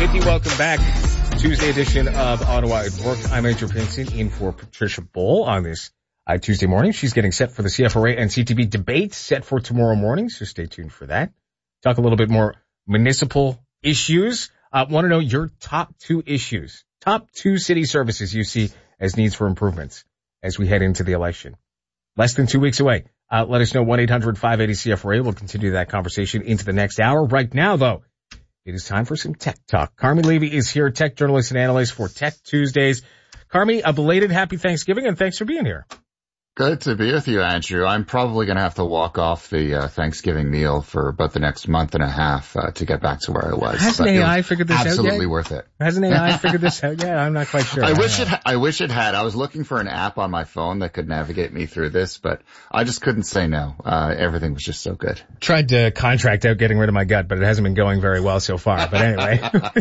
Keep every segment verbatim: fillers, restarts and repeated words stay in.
Nikki, welcome back. Tuesday edition of Ottawa at Work. I'm Andrew Pinson in for Patricia Bowl on this uh, Tuesday morning. She's getting set for the C F R A and C T B debate set for tomorrow morning, so stay tuned for that. Talk a little bit more municipal issues. Uh, want to know your top two issues, top two city services you see as needs for improvements as we head into the election. Less than two weeks away. Uh, let us know, one eight hundred five eighty C F R A. We'll continue that conversation into the next hour. Right now, though, it is time for some tech talk. Carmi Levy is here, tech journalist and analyst for Tech Tuesdays. Carmi, a belated happy Thanksgiving, and thanks for being here. Good to be with you, Andrew. I'm probably going to have to walk off the uh, Thanksgiving meal for about the next month and a half uh, to get back to where I was. Hasn't A I figured this out yet? Absolutely worth it. Hasn't A I figured this out yet? I'm not quite sure. I, I wish it. Ha- I wish it had. I was looking for an app on my phone that could navigate me through this, but I just couldn't say no. Uh, everything was just so good. Tried to contract out getting rid of my gut, but it hasn't been going very well so far. But anyway,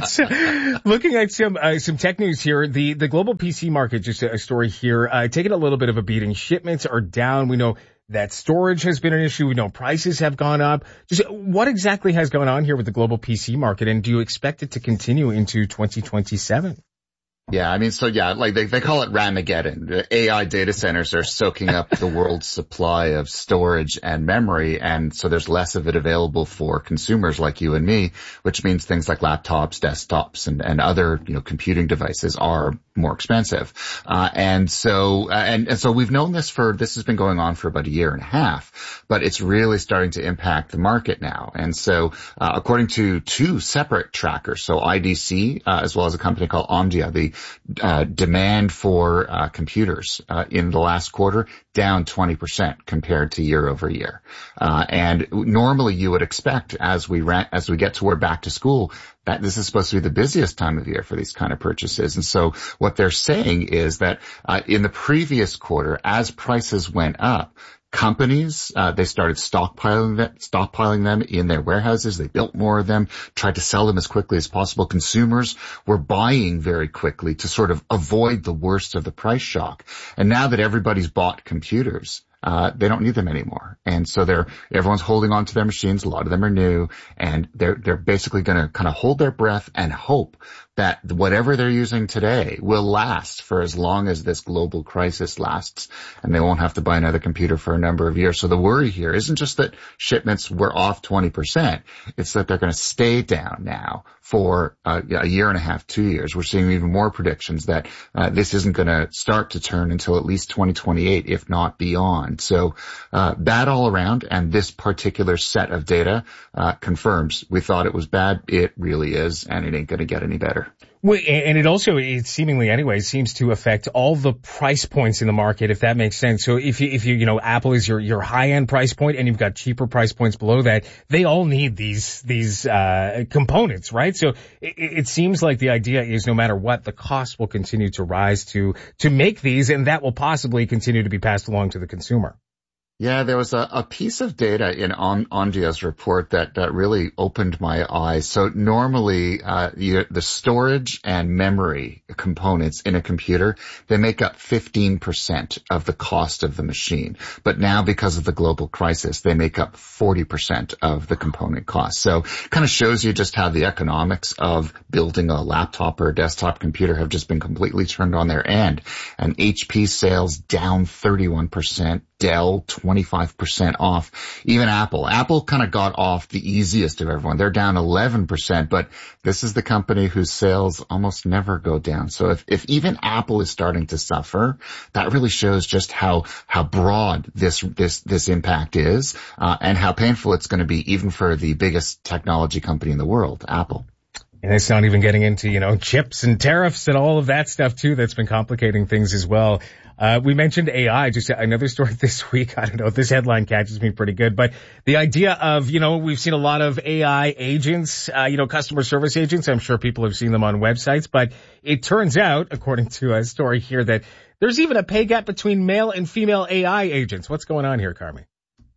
looking at some uh, some tech news here, the the global P C market, just a, a story here, uh, taking a little bit of a beating. Shipments are down. We know that storage has been an issue. We know prices have gone up. Just what exactly has gone on here with the global P C market, and do you expect it to continue into twenty twenty-seven? Yeah, I mean, so yeah, like they, they call it Ramageddon. The A I data centers are soaking up the world's supply of storage and memory, and so there's less of it available for consumers like you and me, which means things like laptops, desktops, and, and other, you know, computing devices are more expensive. Uh, and so, uh, and, and so we've known this for, this has been going on for about a year and a half, but it's really starting to impact the market now. And so, uh, according to two separate trackers, so I D C, uh, as well as a company called Omdia, the Uh, demand for uh, computers uh, in the last quarter down twenty percent compared to year over year. Uh, and normally you would expect as we ran, as we get toward back to school that this is supposed to be the busiest time of year for these kind of purchases. And so what they're saying is that uh, in the previous quarter, as prices went up, companies, uh, they started stockpiling them, stockpiling them in their warehouses. They built more of them, tried to sell them as quickly as possible. Consumers were buying very quickly to sort of avoid the worst of the price shock. And now that everybody's bought computers, uh, they don't need them anymore. And so they're, everyone's holding on to their machines. A lot of them are new, and they're, they're basically going to kind of hold their breath and hope that whatever they're using today will last for as long as this global crisis lasts, and they won't have to buy another computer for a number of years. So the worry here isn't just that shipments were off twenty percent. It's that they're going to stay down now for uh, a year and a half, two years. We're seeing even more predictions that uh, this isn't going to start to turn until at least twenty twenty-eight, if not beyond. So uh, bad all around, and this particular set of data uh, confirms we thought it was bad. It really is, and it ain't going to get any better. Well, and it also, it seemingly anyway, seems to affect all the price points in the market, if that makes sense. So if you, if you, you know, Apple is your, your high-end price point, and you've got cheaper price points below that, they all need these, these, uh, components, right? So it, it seems like the idea is no matter what, the cost will continue to rise to, to make these, and that will possibly continue to be passed along to the consumer. Yeah, there was a, a piece of data in On, Ondia's report that, that really opened my eyes. So normally, uh, you, the storage and memory components in a computer, they make up fifteen percent of the cost of the machine. But now, because of the global crisis, they make up forty percent of the component cost. So kind of shows you just how the economics of building a laptop or a desktop computer have just been completely turned on their end. And H P sales down thirty-one percent. Dell twenty-five percent off. Even Apple. Apple kind of got off the easiest of everyone. They're down eleven percent, but this is the company whose sales almost never go down. So if, if even Apple is starting to suffer, that really shows just how, how broad this, this, this impact is, uh, and how painful it's going to be even for the biggest technology company in the world, Apple. And it's not even getting into, you know, chips and tariffs and all of that stuff too that's been complicating things as well. Uh, we mentioned A I, just another story this week. I don't know, this headline catches me pretty good, but the idea of, you know, we've seen a lot of A I agents, uh, you know, customer service agents. I'm sure people have seen them on websites, but it turns out, according to a story here, that there's even a pay gap between male and female A I agents. What's going on here, Carmi?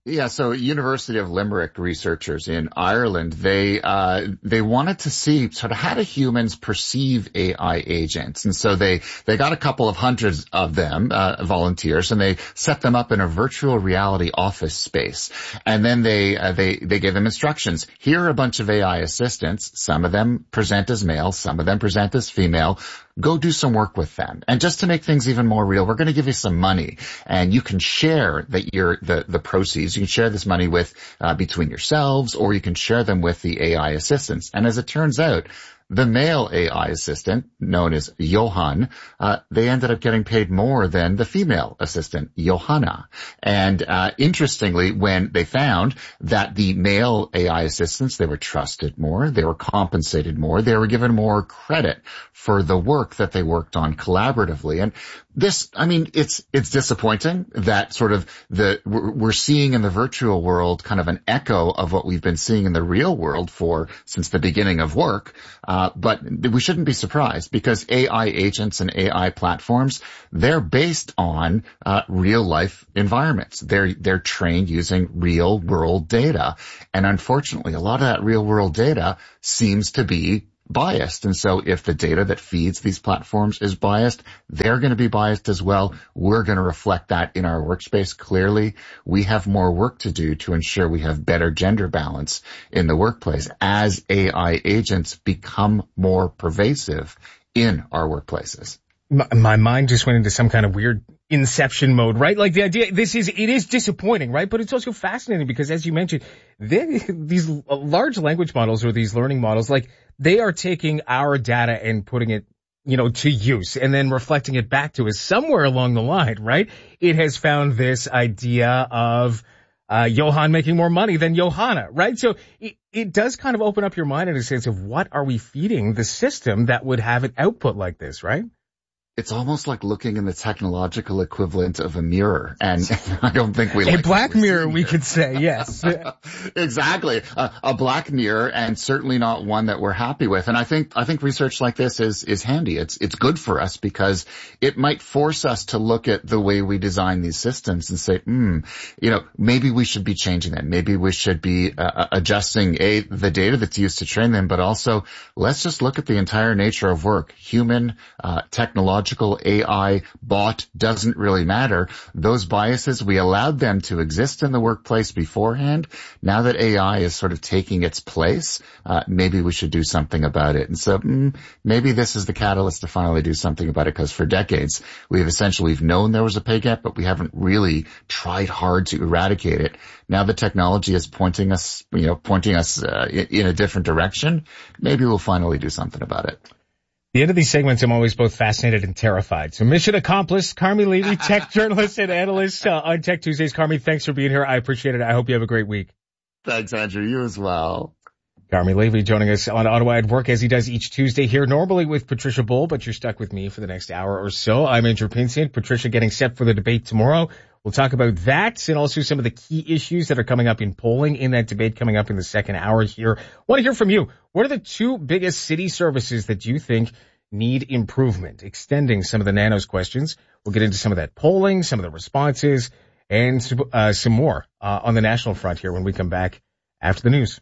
Yeah, so University of Limerick researchers in Ireland, they, uh, they wanted to see sort of how do humans perceive A I agents? And so they, they got a couple of hundreds of them, uh, volunteers, and they set them up in a virtual reality office space. And then they, uh, they, they gave them instructions. Here are a bunch of A I assistants. Some of them present as male, some of them present as female. Go do some work with them. And just to make things even more real, we're going to give you some money, and you can share that you're the, the proceeds. You can share this money with, uh, between yourselves, or you can share them with the A I assistants. And as it turns out, the male A I assistant, known as Johan, uh, they ended up getting paid more than the female assistant, Johanna. And, uh, interestingly, when they found that the male A I assistants, they were trusted more, they were compensated more, they were given more credit for the work that they worked on collaboratively. And this, I mean, it's, it's disappointing that sort of the, we're seeing in the virtual world kind of an echo of what we've been seeing in the real world for, since the beginning of work. Uh, but we shouldn't be surprised, because A I agents and A I platforms, they're based on, uh, real life environments. They're, they're trained using real world data. And unfortunately, a lot of that real world data seems to be biased. And so if the data that feeds these platforms is biased, they're going to be biased as well. We're going to reflect that in our workspace clearly. We have more work to do to ensure we have better gender balance in the workplace as A I agents become more pervasive in our workplaces. My, my mind just went into some kind of weird inception mode, right? Like the idea, this is, it is disappointing, right? But it's also fascinating because, as you mentioned, they, these large language models, or these learning models, like, they are taking our data and putting it, you know, to use and then reflecting it back to us somewhere along the line, right? It has found this idea of, uh, Johan making more money than Johanna, right? So it, it does kind of open up your mind in a sense of what are we feeding the system that would have an output like this, right? It's almost like looking in the technological equivalent of a mirror, and I don't think we like a black mirror, we could say, yes. Exactly, a, a black mirror, and certainly not one that we're happy with. And I think I think research like this is is handy. It's it's good for us because it might force us to look at the way we design these systems and say, hmm, you know, maybe we should be changing them. Maybe we should be uh, adjusting a the data that's used to train them, but also let's just look at the entire nature of work. Human, uh, technological, A I, bot, doesn't really matter. Those biases, we allowed them to exist in the workplace beforehand. Now that A I is sort of taking its place, uh, maybe we should do something about it. And so mm, maybe this is the catalyst to finally do something about it, because for decades we've essentially we've known there was a pay gap, but we haven't really tried hard to eradicate it. Now the technology is pointing us, you know, pointing us uh, in a different direction. Maybe we'll finally do something about it. The end of these segments, I'm always both fascinated and terrified. So mission accomplished. Carmi Levy, tech journalist and analyst uh, on Tech Tuesdays. Carmi, thanks for being here. I appreciate it. I hope you have a great week. Thanks, Andrew. You as well. Carmi Levy joining us on Ottawa at Work, as he does each Tuesday here, normally with Patricia Bull, but you're stuck with me for the next hour or so. I'm Andrew Pinsent. Patricia getting set for the debate tomorrow. We'll talk about that and also some of the key issues that are coming up in polling in that debate coming up in the second hour here. Want to hear from you. What are the two biggest city services that you think need improvement? Extending some of the Nanos questions. We'll get into some of that polling, some of the responses, and uh, some more uh, on the national front here when we come back after the news.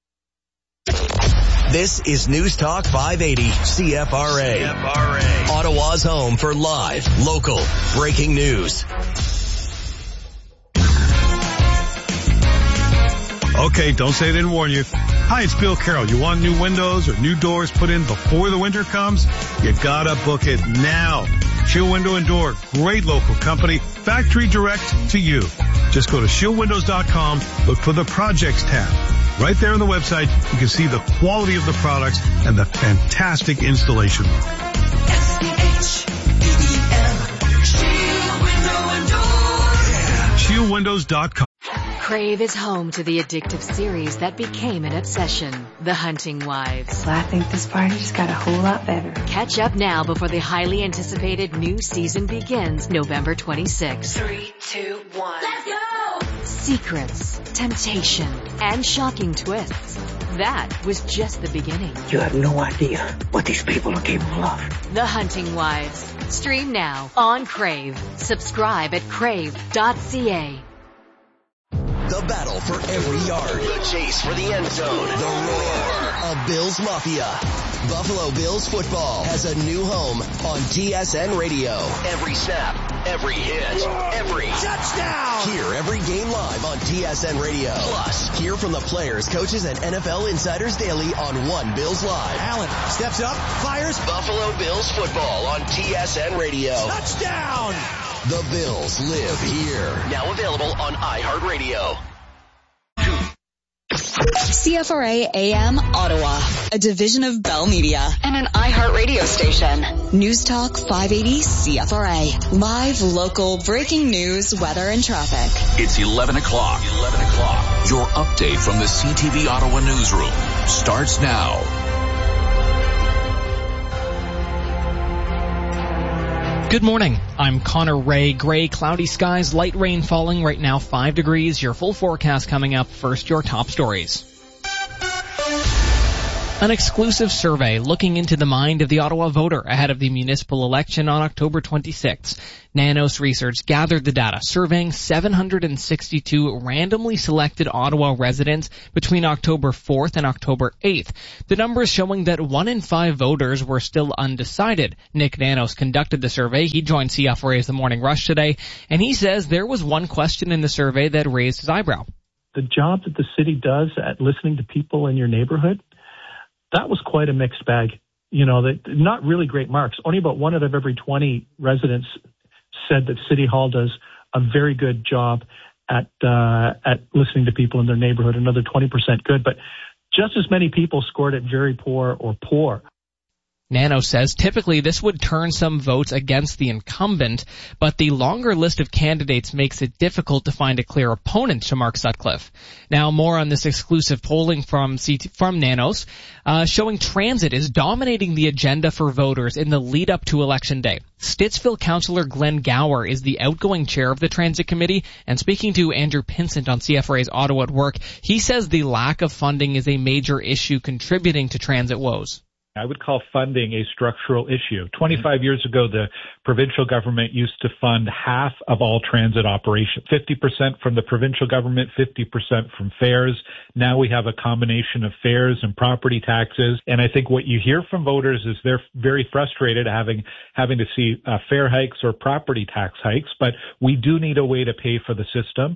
This is News Talk five eighty C F R A. C F R A. Ottawa's home for live, local, breaking news. Okay, don't say I didn't warn you. Hi, it's Bill Carroll. You want new windows or new doors put in before the winter comes? You gotta book it now. Shield Window and Door, great local company, factory direct to you. Just go to shield windows dot com, look for the projects tab. Right there on the website, you can see the quality of the products and the fantastic installation work. S C H E E L, Shield Window and Door. Yeah. shield windows dot com. Crave is home to the addictive series that became an obsession, The Hunting Wives. Well, I think this party just got a whole lot better. Catch up now before the highly anticipated new season begins November twenty-sixth. Three, two, one. Let's go! Secrets, temptation, and shocking twists. That was just the beginning. You have no idea what these people are capable of. The Hunting Wives. Stream now on Crave. Subscribe at crave dot c a. The battle for every yard. The chase for the end zone. The roar of Bills Mafia. Buffalo Bills football has a new home on T S N Radio. Every snap, every hit, every touchdown. Hear every game live on T S N Radio. Plus, hear from the players, coaches, and N F L insiders daily on One Bills Live. Allen steps up, fires. Buffalo Bills football on T S N Radio. Touchdown. The Bills live here. Now available on iHeartRadio. C F R A A M Ottawa, a division of Bell Media and an iHeartRadio station. News Talk five eighty C F R A. Live, local, breaking news, weather, and traffic. It's eleven o'clock. eleven o'clock. Your update from the C T V Ottawa newsroom starts now. Good morning. I'm Connor Ray. Gray, cloudy skies, light rain falling right now, five degrees. Your full forecast coming up. First, your top stories. An exclusive survey looking into the mind of the Ottawa voter ahead of the municipal election on October twenty-sixth. Nanos Research gathered the data, surveying seven hundred sixty-two randomly selected Ottawa residents between October fourth and October eighth. The numbers showing that one in five voters were still undecided. Nick Nanos conducted the survey. He joined C F R A's The Morning Rush today, and he says there was one question in the survey that raised his eyebrow. The job that the city does at listening to people in your neighborhood, that was quite a mixed bag. You know, that not really great marks. Only about one out of every twenty residents said that City Hall does a very good job at uh, at listening to people in their neighborhood. Another twenty percent good, but just as many people scored it very poor or poor. Nano says typically this would turn some votes against the incumbent, but the longer list of candidates makes it difficult to find a clear opponent to Mark Sutcliffe. Now more on this exclusive polling from C T, from Nanos, uh, showing transit is dominating the agenda for voters in the lead up to Election Day. Stittsville Councillor Glenn Gower is the outgoing chair of the Transit Committee, and speaking to Andrew Pinsent on C F R A's Ottawa at Work, he says the lack of funding is a major issue contributing to transit woes. I would call funding a structural issue. twenty-five years ago, the provincial government used to fund half of all transit operations, fifty percent from the provincial government, fifty percent from fares. Now we have a combination of fares and property taxes. And I think what you hear from voters is they're very frustrated having, having to see uh, fare hikes or property tax hikes, but we do need a way to pay for the system.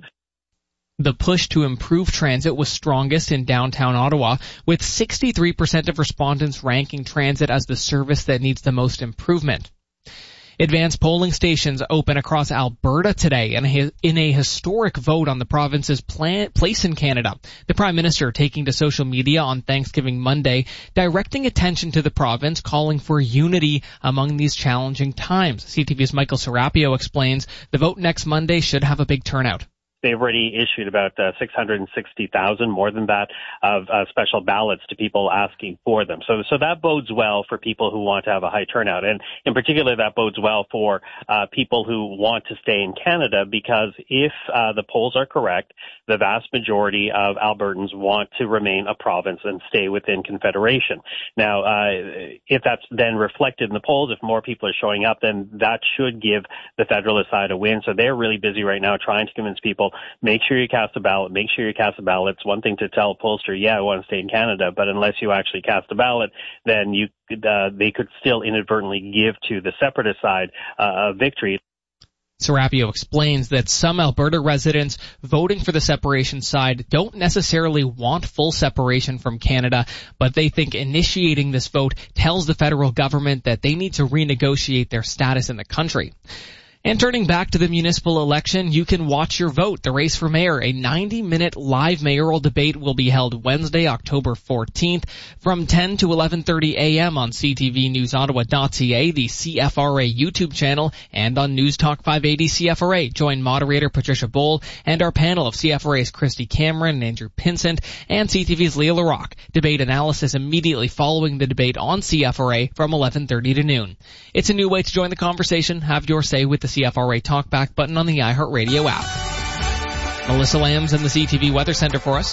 The push to improve transit was strongest in downtown Ottawa, with sixty-three percent of respondents ranking transit as the service that needs the most improvement. Advanced polling stations open across Alberta today in a, in a historic vote on the province's plan, place in Canada. The Prime Minister taking to social media on Thanksgiving Monday, directing attention to the province, calling for unity among these challenging times. C T V's Michael Serapio explains the vote next Monday should have a big turnout. They've already issued about uh, six hundred sixty thousand, more than that, of uh, special ballots to people asking for them. So, so that bodes well for people who want to have a high turnout. And in particular, that bodes well for uh, people who want to stay in Canada, because if uh, the polls are correct, the vast majority of Albertans want to remain a province and stay within Confederation. Now, uh, if that's then reflected in the polls, if more people are showing up, then that should give the Federalist side a win. So they're really busy right now trying to convince people, make sure you cast a ballot, make sure you cast a ballot. It's one thing to tell a pollster, yeah, I want to stay in Canada, but unless you actually cast a ballot, then you uh, they could still inadvertently give to the separatist side uh, a victory. Serapio explains that some Alberta residents voting for the separation side don't necessarily want full separation from Canada, but they think initiating this vote tells the federal government that they need to renegotiate their status in the country. And turning back to the municipal election, you can watch your vote. The race for mayor, a ninety minute live mayoral debate, will be held Wednesday, October fourteenth from ten to eleven thirty a.m. on C T V News Ottawa dot C A, the C F R A YouTube channel, and on News Talk five eighty C F R A. Join moderator Patricia Boll and our panel of C F R A's Christy Cameron and Andrew Pinsent and C T V's Leah LaRock. Debate analysis immediately following the debate on C F R A from eleven thirty to noon. It's a new way to join the conversation. Have your say with the C F R A Talkback button on the iHeartRadio app. Melissa Lamb's in the C T V Weather Center for us.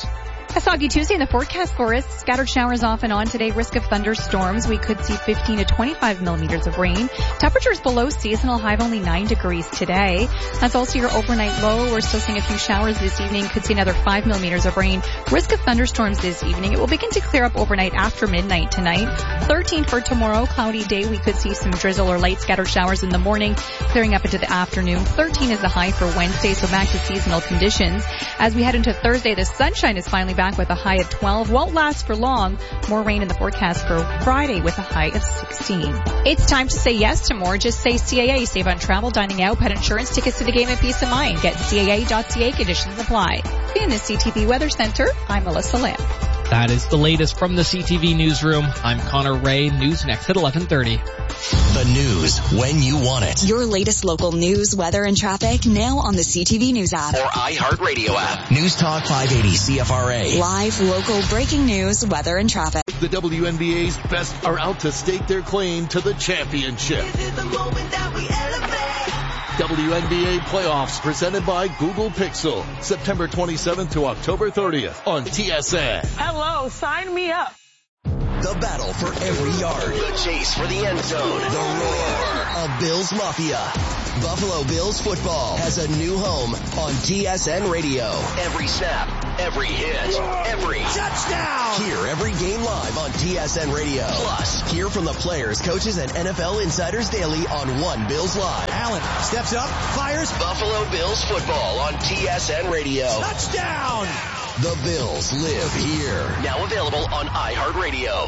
A soggy Tuesday in the forecast for us. Scattered showers off and on today. Risk of thunderstorms. We could see fifteen to twenty-five millimeters of rain. Temperatures below seasonal, high of only nine degrees today. That's also your overnight low. We're still seeing a few showers this evening. Could see another five millimeters of rain. Risk of thunderstorms this evening. It will begin to clear up overnight after midnight tonight. thirteen for tomorrow. Cloudy day. We could see some drizzle or light scattered showers in the morning, clearing up into the afternoon. thirteen is the high for Wednesday, so back to seasonal conditions. As we head into Thursday, the sunshine is finally back with a high of twelve. Won't last for long. More rain in the forecast for Friday with a high of sixteen. It's time to say yes to more. Just say C A A. Save on travel, dining out, pet insurance, tickets to the game, and peace of mind. Get C A A dot C A. Conditions apply. In the C T V Weather Center, I'm Melissa Lamb. That is the latest from the C T V Newsroom. I'm Connor Ray. News next at eleven thirty. The news when you want it. Your latest local news, weather, and traffic now on the C T V News app. Or iHeartRadio app. News Talk five eighty C F R A. Live, local, breaking news, weather, and traffic. The W N B A's best are out to stake their claim to the championship. This is the moment that we elevate. W N B A playoffs presented by Google Pixel. September twenty-seventh to October thirtieth on T S N. Hello, sign me up. The battle for every yard. The chase for the end zone. The roar of Bills Mafia. Buffalo Bills football has a new home on T S N Radio. Every snap, every hit, every touchdown. Hear every game live on T S N Radio. Plus, hear from the players, coaches, and N F L insiders daily on One Bills Live. Allen steps up, fires. Buffalo Bills football on T S N Radio. Touchdown. The Bills live here. Now available on iHeartRadio.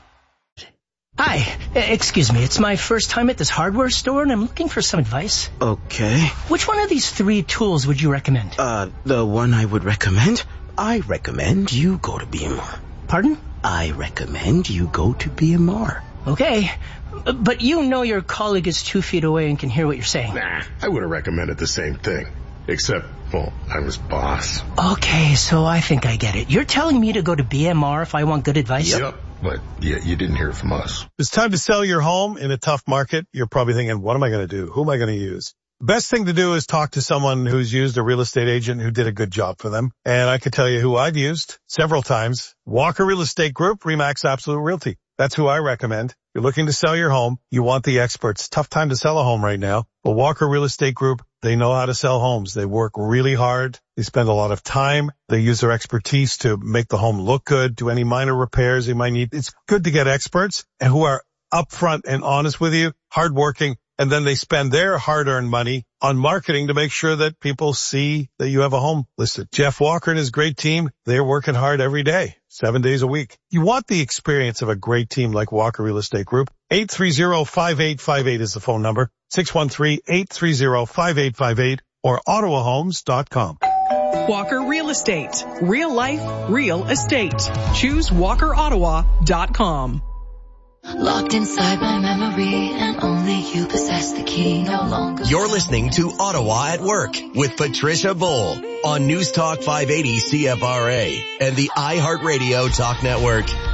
Hi, excuse me, it's my first time at this hardware store and I'm looking for some advice. Okay. Which one of these three tools would you recommend? Uh, the one I would recommend? I recommend you go to B M R. Pardon? I recommend you go to B M R. Okay, but you know your colleague is two feet away and can hear what you're saying. Nah, I would have recommended the same thing. Except, well, I'm his boss. Okay, so I think I get it. You're telling me to go to B M R if I want good advice? Yep. But yeah, you didn't hear it from us. It's time to sell your home in a tough market. You're probably thinking, what am I going to do? Who am I going to use? Best thing to do is talk to someone who's used a real estate agent who did a good job for them. And I could tell you who I've used several times. Walker Real Estate Group, Remax Absolute Realty. That's who I recommend. You're looking to sell your home. You want the experts. Tough time to sell a home right now. But Walker Real Estate Group, they know how to sell homes. They work really hard. They spend a lot of time. They use their expertise to make the home look good, do any minor repairs they might need. It's good to get experts and who are upfront and honest with you, hardworking, and then they spend their hard-earned money on marketing to make sure that people see that you have a home listed. Jeff Walker and his great team, they're working hard every day, seven days a week. You want the experience of a great team like Walker Real Estate Group. eight three zero, five eight five eight is the phone number. six one three, eight three zero, five eight five eight or ottawa homes dot com. Walker Real Estate. Real life, real estate. Choose walker ottawa dot com. Locked inside my memory and only you possess the key. No longer. You're listening to Ottawa at Work with Patricia Bull on News Talk five eighty C F R A and the iHeartRadio Talk Network.